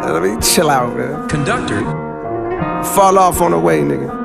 Let me chill out, man. Conductor. Fall off on the way, nigga.